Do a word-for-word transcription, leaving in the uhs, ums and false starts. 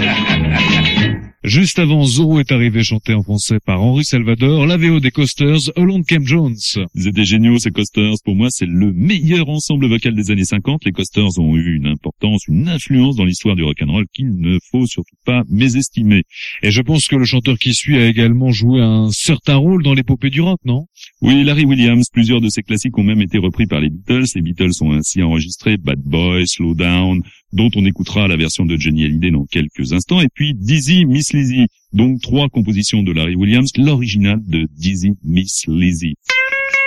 Juste avant, Zorro est arrivé chanté en français par Henri Salvador, la V O des Coasters, Holland Kemp Jones. Ils étaient géniaux, ces Coasters. Pour moi, c'est le meilleur ensemble vocal des années cinquante. Les Coasters ont eu une importance, une influence dans l'histoire du rock'n'roll qu'il ne faut surtout pas mésestimer. Et je pense que le chanteur qui suit a également joué un certain rôle dans l'épopée du rock, non? Oui, Larry Williams. Plusieurs de ses classiques ont même été repris par les Beatles. Les Beatles ont ainsi enregistré Bad Boy, Slow Down, dont on écoutera la version de Johnny Hallyday dans quelques instants, et puis Dizzy Miss Lizzy. Donc trois compositions de Larry Williams, l'original de Dizzy Miss Lizzy.